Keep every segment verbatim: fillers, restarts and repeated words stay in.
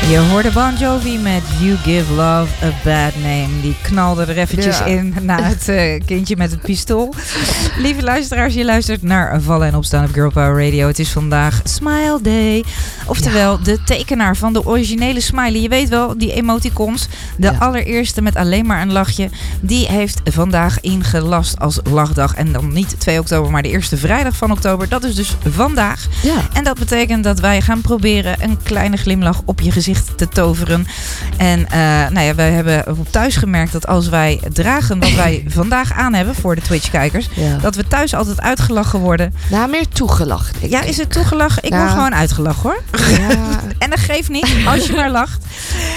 Je hoorde Bon Jovi met You Give Love a Bad Name. Die knalde er eventjes ja. in na het uh, kindje met het pistool. Lieve luisteraars, je luistert naar Vallen en Opstaan op Girl Power Radio. Het is vandaag Smile Day. Oftewel ja. de tekenaar van de originele smiley. Je weet wel, die emoticons. De ja. allereerste met alleen maar een lachje. Die heeft vandaag ingelast als lachdag. En dan niet twee oktober, maar de eerste vrijdag van oktober. Dat is dus vandaag. Ja. En dat betekent dat wij gaan proberen een kleine glimlach op je gezicht te toveren. En uh, nou ja, wij hebben op thuis gemerkt dat als wij dragen wat wij vandaag aan hebben voor de Twitch-kijkers, ja. dat we thuis altijd uitgelachen worden. Nou, meer toegelachen. Ja, is het toegelachen? Ik ja. word gewoon uitgelachen, hoor. Ja. En dat geeft niet, als je maar lacht.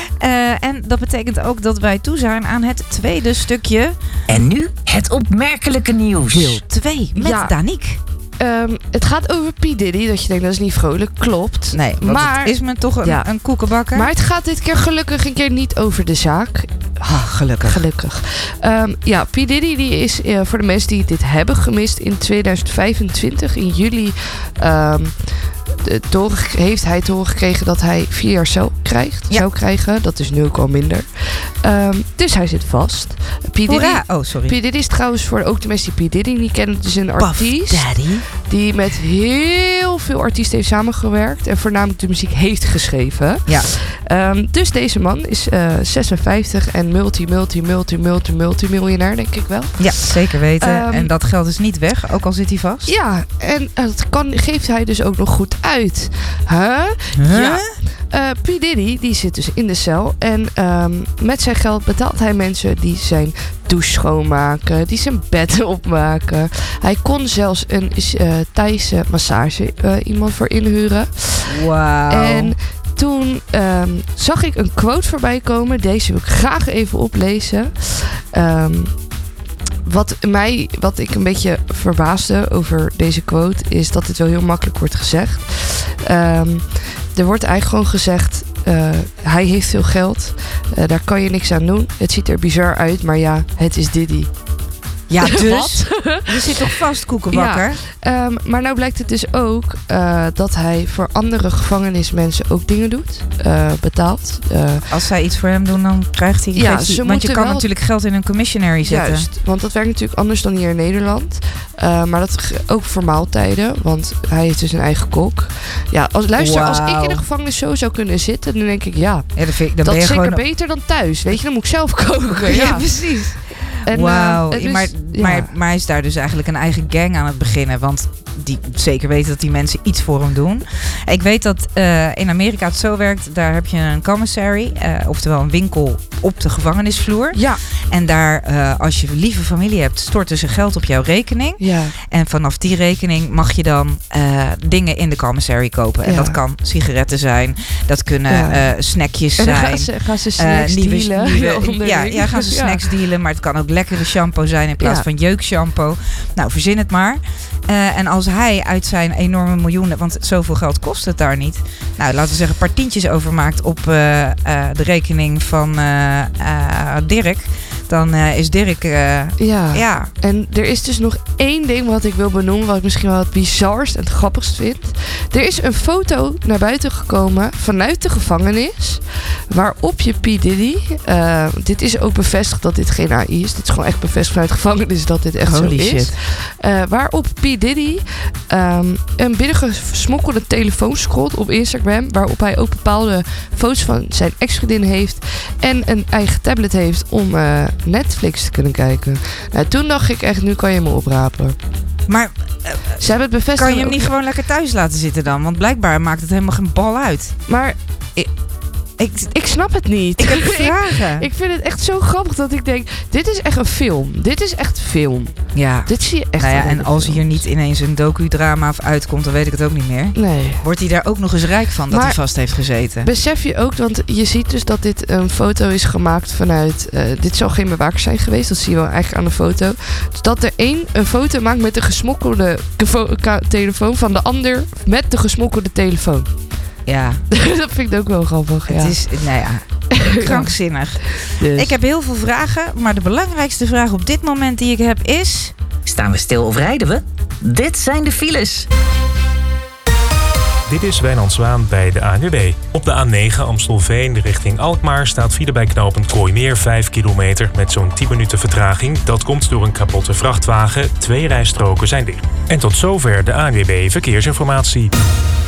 Uh, en dat betekent ook dat wij toe zijn aan het tweede stukje. En nu het opmerkelijke nieuws. Deel twee met ja. Danique. Um, het gaat over P. Diddy, dat je denkt dat is niet vrolijk. Klopt. Nee, maar het is me toch een, ja. een koekenbakker. Maar het gaat dit keer gelukkig een keer niet over de zaak. Ah, gelukkig. Gelukkig. Um, ja, P. Diddy die is uh, voor de mensen die dit hebben gemist in tweeduizend vijfentwintig, in juli, um, de, door, heeft hij te horen gekregen dat hij vier jaar cel krijgt, ja. zou krijgen. Dat is nu ook al minder. Um, dus hij zit vast. P. Diddy, oh, sorry. P. Diddy is trouwens voor ook de mensen die P. Diddy niet kennen, dus een artiest. Puff Daddy. Die met heel veel artiesten heeft samengewerkt. En voornamelijk de muziek heeft geschreven. Ja. Um, dus deze man is uh, zesenvijftig en multi, multi, multi, multi, multimiljonair, denk ik wel. Ja, zeker weten. Um, en dat geld is niet weg, ook al zit hij vast. Ja, en dat kan, geeft hij dus ook nog goed uit. Huh? Huh? Ja. Uh, P. Diddy, die zit dus in de cel. En um, met zijn geld betaalt hij mensen die zijn douche schoonmaken, die zijn bed opmaken. Hij kon zelfs een uh, Thaise massage uh, iemand voor inhuren. Wauw. En toen um, zag ik een quote voorbij komen. Deze wil ik graag even oplezen. Um, Wat, mij, wat ik een beetje verbaasde over deze quote is dat het wel heel makkelijk wordt gezegd. Um, er wordt eigenlijk gewoon gezegd, uh, hij heeft veel geld. Uh, daar kan je niks aan doen. Het ziet er bizar uit, maar ja, het is Diddy. Ja, dus? Je zit toch vast, koekenbakker? Ja, um, maar nou blijkt het dus ook uh, dat hij voor andere gevangenismensen ook dingen doet. Uh, betaalt. Uh, Als zij iets voor hem doen, dan krijgt hij... Ja, hij want je kan wel natuurlijk geld in een commissionary zetten. Juist, want dat werkt natuurlijk anders dan hier in Nederland. Uh, maar dat ook voor maaltijden, want hij heeft dus een eigen kok. Ja, als, luister, wow. als ik in de gevangenis zo zou kunnen zitten, dan denk ik, ja, ja dan vind ik, dan dat ben je is zeker gewoon... beter dan thuis. Weet je, dan moet ik zelf koken. Ja, ja precies. Wauw, uh, dus, maar, ja. maar, maar hij is daar dus eigenlijk een eigen gang aan het beginnen. Want die zeker weten dat die mensen iets voor hem doen. Ik weet dat uh, in Amerika het zo werkt. Daar heb je een commissary, uh, oftewel een winkel op de gevangenisvloer. Ja. En daar, uh, als je lieve familie hebt, storten ze geld op jouw rekening. Ja. En vanaf die rekening mag je dan uh, dingen in de commissary kopen. En ja. dat kan sigaretten zijn. Dat kunnen ja. uh, snackjes en dan zijn. Gaan ze, gaan ze snacks uh, nieuwe, dealen. Nieuwe, ja, ja, gaan ze snacks ja. dealen. Maar het kan ook lekkere shampoo zijn in plaats ja. van jeukshampoo. Nou, verzin het maar. Uh, en als hij uit zijn enorme miljoenen, want zoveel geld kost het daar niet. Nou, laten we zeggen, een paar tientjes overmaakt op uh, uh, de rekening van uh, uh, Dirk. Dan uh, is Dirk... Uh, ja. ja. En er is dus nog één ding wat ik wil benoemen, wat ik misschien wel het bizarst en het grappigst vind. Er is een foto naar buiten gekomen vanuit de gevangenis, waarop je P. Diddy... Uh, dit is ook bevestigd dat dit geen A I is. Dit is gewoon echt bevestigd vanuit de gevangenis dat dit echt Holy zo shit. is. Uh, waarop P. Diddy um, een binnengesmokkelde telefoon scrolt op Instagram, waarop hij ook bepaalde foto's van zijn ex-vriendin heeft en een eigen tablet heeft om uh, Netflix te kunnen kijken. Nou, toen dacht ik echt, nu kan je me oprapen. Maar uh, ze hebben het bevestigd. Kan je hem niet gewoon lekker thuis laten zitten dan? Want blijkbaar maakt het helemaal geen bal uit. Maar ik, ik, ik snap het niet. Ik heb vragen. ik, ik vind het echt zo grappig dat ik denk, dit is echt een film. Dit is echt film. Ja. Dit zie je echt. Nou ja, en als films. hier niet ineens een docudrama uitkomt, dan weet ik het ook niet meer. Nee. Wordt hij daar ook nog eens rijk van dat maar hij vast heeft gezeten? Besef je ook, want je ziet dus dat dit een foto is gemaakt vanuit... Uh, dit zal geen bewaker zijn geweest, dat zie je wel eigenlijk aan de foto. Dus dat er één een foto maakt met de gesmokkelde kevo- ka- telefoon van de ander met de gesmokkelde telefoon. Ja. Dat vind ik ook wel grappig. Het ja. is, nou ja, krankzinnig. Dus. Ik heb heel veel vragen, maar de belangrijkste vraag op dit moment die ik heb is... Staan we stil of rijden we? Dit zijn de files. Dit is Wijnand Zwaan bij de A N W B. Op de A negen Amstelveen richting Alkmaar staat file bij knooppunt Kooimeer vijf kilometer met zo'n tien minuten vertraging. Dat komt door een kapotte vrachtwagen. Twee rijstroken zijn dicht. En tot zover de A N W B Verkeersinformatie.